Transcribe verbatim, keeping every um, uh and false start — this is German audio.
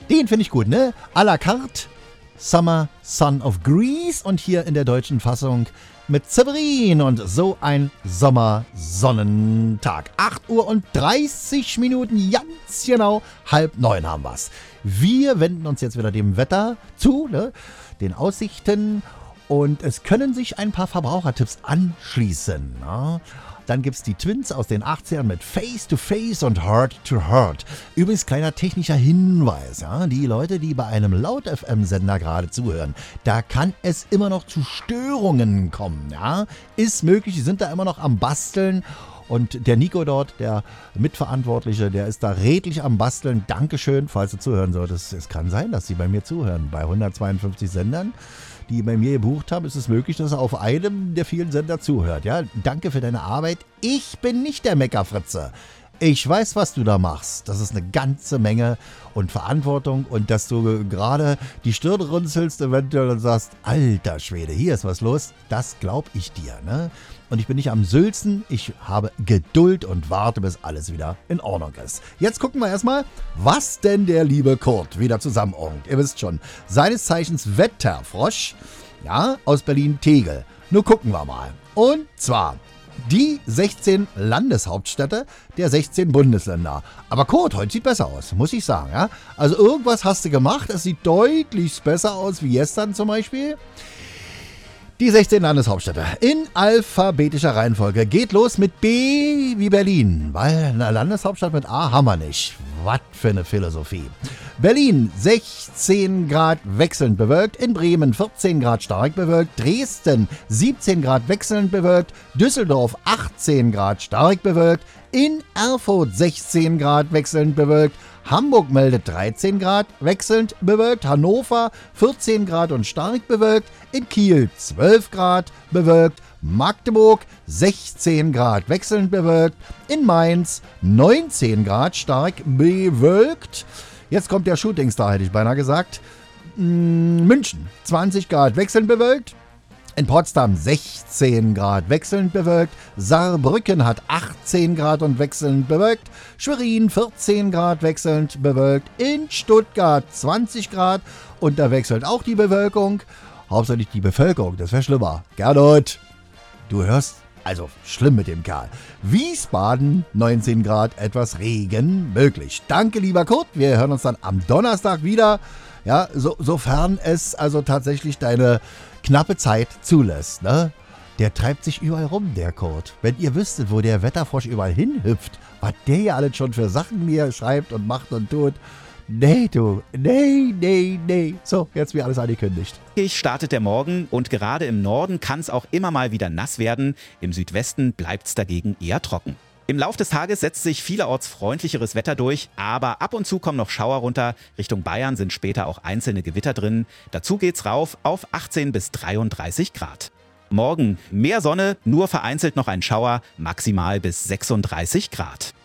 Den finde ich gut, ne? À la carte, Summer Son of Greece und hier in der deutschen Fassung mit Severin und so ein Sommersonnentag. acht Uhr und dreißig Minuten, ganz genau, halb neun haben wir's. Wir wenden uns jetzt wieder dem Wetter zu, ne? Den Aussichten, und es können sich ein paar Verbrauchertipps anschließen. Ne? Dann gibt es die Twins aus den achtzigern mit Face to Face und Heart to Heart. Übrigens kleiner technischer Hinweis. Ja? Die Leute, die bei einem Laut-F M-Sender gerade zuhören, da kann es immer noch zu Störungen kommen. Ja? Ist möglich, die sind da immer noch am Basteln. Und der Nico dort, der Mitverantwortliche, der ist da redlich am Basteln. Dankeschön, falls du zuhören solltest. Es kann sein, dass sie bei mir zuhören. Bei hundertzweiundfünfzig Sendern, die bei mir gebucht haben, ist es möglich, dass er auf einem der vielen Sender zuhört. Ja, danke für deine Arbeit. Ich bin nicht der Meckerfritze. Ich weiß, was du da machst. Das ist eine ganze Menge und Verantwortung, und dass du gerade die Stirn runzelst eventuell und sagst, alter Schwede, hier ist was los, das glaub ich dir, ne? Und ich bin nicht am Sülzen, ich habe Geduld und warte, bis alles wieder in Ordnung ist. Jetzt gucken wir erstmal, was denn der liebe Kurt wieder zusammenordnet. Ihr wisst schon, seines Zeichens Wetterfrosch, ja, aus Berlin-Tegel. Nur gucken wir mal. Und zwar die sechzehn Landeshauptstädte der sechzehn Bundesländer. Aber Kurt, heute sieht besser aus, muss ich sagen. Ja? Also irgendwas hast du gemacht, es sieht deutlich besser aus wie gestern zum Beispiel. Die sechzehn Landeshauptstädte in alphabetischer Reihenfolge. Geht los mit B wie Berlin, weil eine Landeshauptstadt mit A haben wir nicht. Was für eine Philosophie. Berlin sechzehn Grad wechselnd bewölkt, in Bremen vierzehn Grad stark bewölkt, Dresden siebzehn Grad wechselnd bewölkt, Düsseldorf achtzehn Grad stark bewölkt, in Erfurt sechzehn Grad wechselnd bewölkt, Hamburg meldet dreizehn Grad wechselnd bewölkt, Hannover vierzehn Grad und stark bewölkt, in Kiel zwölf Grad bewölkt, Magdeburg sechzehn Grad wechselnd bewölkt, in Mainz neunzehn Grad stark bewölkt. Jetzt kommt der Shootingstar, hätte ich beinahe gesagt. München zwanzig Grad wechselnd bewölkt. In Potsdam sechzehn Grad wechselnd bewölkt, Saarbrücken hat achtzehn Grad und wechselnd bewölkt, Schwerin vierzehn Grad wechselnd bewölkt, in Stuttgart zwanzig Grad und da wechselt auch die Bewölkung. Hauptsächlich die Bevölkerung, das wäre schlimmer. Gernot, du hörst, also schlimm mit dem Kerl. Wiesbaden neunzehn Grad, etwas Regen möglich. Danke, lieber Kurt, wir hören uns dann am Donnerstag wieder. Ja, so, sofern es also tatsächlich deine knappe Zeit zulässt, ne? Der treibt sich überall rum, der Kurt. Wenn ihr wüsstet, wo der Wetterfrosch überall hinhüpft, was der ja alles schon für Sachen mir schreibt und macht und tut. Nee, du. Nee, nee, nee. So, jetzt wie alles angekündigt. Startet der Morgen und gerade im Norden kann es auch immer mal wieder nass werden. Im Südwesten bleibt es dagegen eher trocken. Im Lauf des Tages setzt sich vielerorts freundlicheres Wetter durch, aber ab und zu kommen noch Schauer runter. Richtung Bayern sind später auch einzelne Gewitter drin. Dazu geht's rauf auf achtzehn bis dreiunddreißig Grad. Morgen mehr Sonne, nur vereinzelt noch ein Schauer, maximal bis sechsunddreißig Grad.